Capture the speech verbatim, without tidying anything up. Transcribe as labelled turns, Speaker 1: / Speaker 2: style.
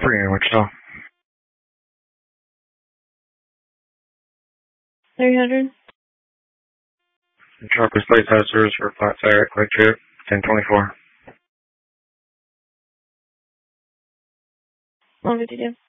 Speaker 1: Free in Wichita.
Speaker 2: three hundred.
Speaker 1: The truck was placed out of service for a flat tire at Quick Trip, ten twenty-four.
Speaker 2: one fifty-two.